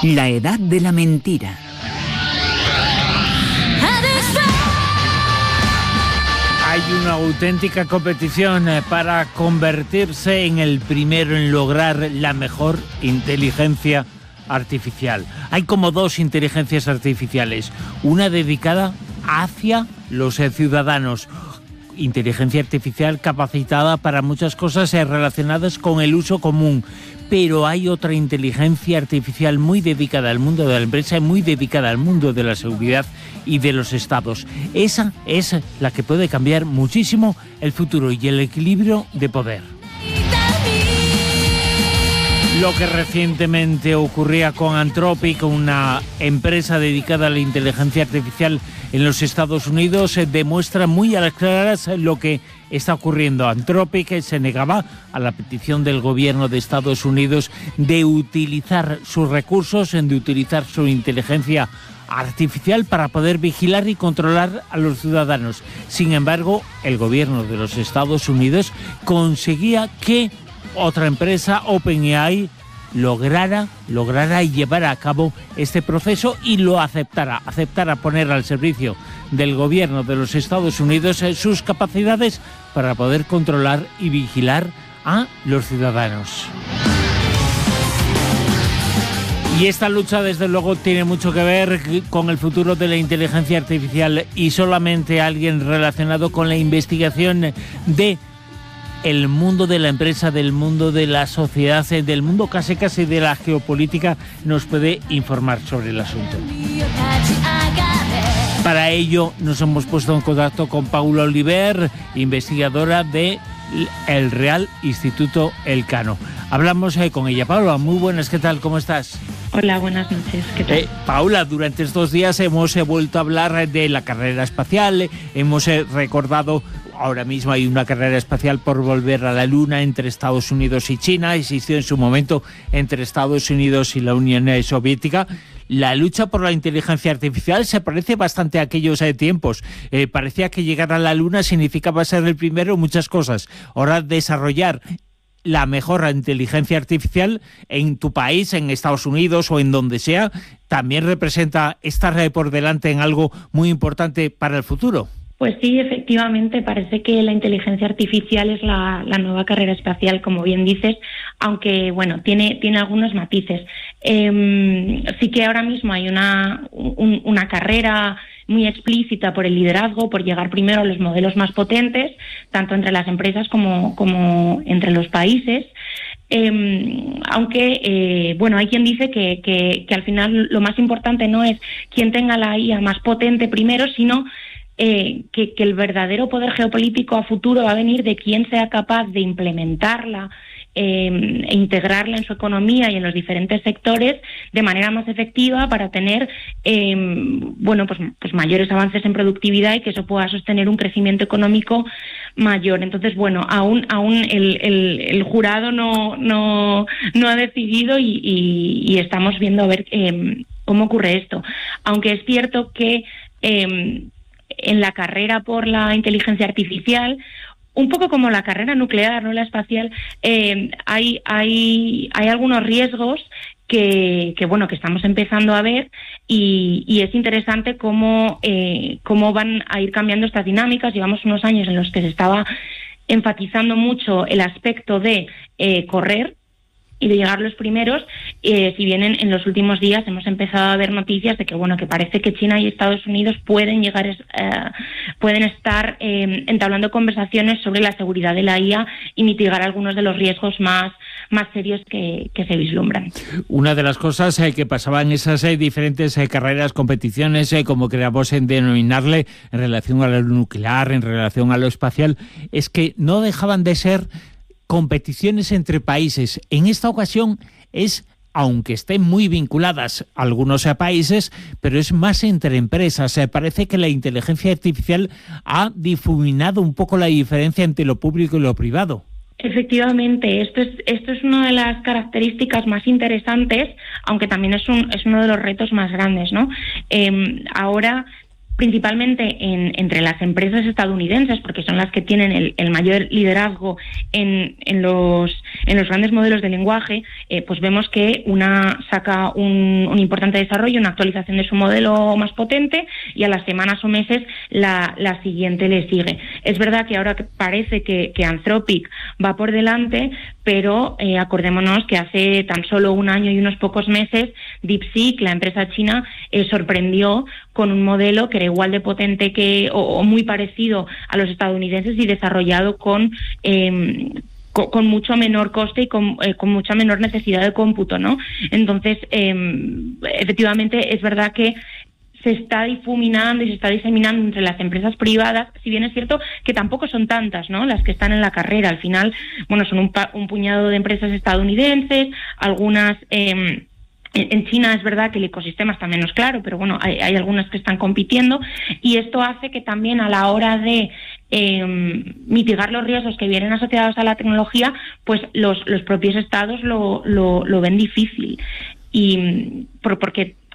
La edad de la mentira. Hay una auténtica competición para convertirse en el primero en lograr la mejor inteligencia artificial. Hay como dos inteligencias artificiales, una dedicada hacia los ciudadanos, inteligencia artificial capacitada para muchas cosas relacionadas con el uso común, pero hay otra inteligencia artificial muy dedicada al mundo de la empresa y muy dedicada al mundo de la seguridad y de los estados. Esa es la que puede cambiar muchísimo el futuro y el equilibrio de poder. Lo que recientemente ocurría con Anthropic, una empresa dedicada a la inteligencia artificial en los Estados Unidos, demuestra muy a las claras lo que está ocurriendo. Anthropic se negaba a la petición del gobierno de Estados Unidos de utilizar sus recursos, de utilizar su inteligencia artificial para poder vigilar y controlar a los ciudadanos. Sin embargo, el gobierno de los Estados Unidos conseguía que otra empresa, OpenAI, lograra llevar a cabo este proceso y lo aceptara poner al servicio del gobierno de los Estados Unidos sus capacidades para poder controlar y vigilar a los ciudadanos. Y esta lucha, desde luego, tiene mucho que ver con el futuro de la inteligencia artificial, y solamente alguien relacionado con la investigación de el mundo de la empresa, del mundo de la sociedad, del mundo casi de la geopolítica, nos puede informar sobre el asunto. Para ello nos hemos puesto en contacto con Paula Oliver, investigadora de el Real Instituto Elcano. Hablamos con ella. Paula, muy buenas, ¿qué tal? ¿Cómo estás? Hola, buenas noches, ¿qué tal? Paula, durante estos días hemos vuelto a hablar de la carrera espacial, hemos recordado, ahora mismo hay una carrera espacial por volver a la Luna entre Estados Unidos y China, existió en su momento entre Estados Unidos y la Unión Soviética. La lucha por la inteligencia artificial se parece bastante a aquellos tiempos. Parecía que llegar a la Luna significaba ser el primero en muchas cosas. Ahora desarrollar la mejor inteligencia artificial en tu país, en Estados Unidos o en donde sea, también representa estar por delante en algo muy importante para el futuro. Pues sí, efectivamente, parece que la inteligencia artificial es la nueva carrera espacial, como bien dices, aunque bueno, tiene algunos matices. Sí que ahora mismo hay una carrera muy explícita por el liderazgo, por llegar primero a los modelos más potentes, tanto entre las empresas como entre los países. Aunque bueno, hay quien dice que al final lo más importante no es quién tenga la IA más potente primero, sino que el verdadero poder geopolítico a futuro va a venir de quién sea capaz de implementarla e integrarla en su economía y en los diferentes sectores de manera más efectiva para tener bueno, pues mayores avances en productividad y que eso pueda sostener un crecimiento económico mayor. Entonces, bueno, aún el jurado no ha decidido y estamos viendo a ver cómo ocurre esto. Aunque es cierto que en la carrera por la inteligencia artificial, un poco como la carrera nuclear, no la espacial, hay algunos riesgos que estamos empezando a ver y es interesante cómo van a ir cambiando estas dinámicas. Llevamos unos años en los que se estaba enfatizando mucho el aspecto de correr y de llegar los primeros, si bien en los últimos días hemos empezado a ver noticias de que que parece que China y Estados Unidos pueden estar entablando conversaciones sobre la seguridad de la IA y mitigar algunos de los riesgos más serios que se vislumbran. Una de las cosas que pasaba en esas diferentes carreras, competiciones, como queramos denominarle, en relación a lo nuclear, en relación a lo espacial, es que no dejaban de ser competiciones entre países. En esta ocasión es, aunque estén muy vinculadas a algunos países, pero es más entre empresas. Parece que la inteligencia artificial ha difuminado un poco la diferencia entre lo público y lo privado. Efectivamente, esto es una de las características más interesantes, aunque también es uno de los retos más grandes, ¿no? Ahora principalmente entre las empresas estadounidenses, porque son las que tienen el mayor liderazgo en los grandes modelos de lenguaje, pues vemos que una saca un importante desarrollo, una actualización de su modelo más potente, y a las semanas o meses la siguiente le sigue. Es verdad que ahora parece que Anthropic va por delante, pero acordémonos que hace tan solo un año y unos pocos meses DeepSeek, la empresa china, sorprendió con un modelo que era igual de potente o muy parecido a los estadounidenses y desarrollado con mucho menor coste y con mucha menor necesidad de cómputo, ¿no? Entonces, efectivamente, es verdad que se está difuminando y se está diseminando entre las empresas privadas, si bien es cierto que tampoco son tantas, ¿no?, las que están en la carrera. Al final, bueno, son un puñado de empresas estadounidenses, algunas... En China es verdad que el ecosistema está menos claro, pero bueno, hay algunas que están compitiendo, y esto hace que también a la hora de mitigar los riesgos que vienen asociados a la tecnología, pues los propios estados lo ven difícil. Y porque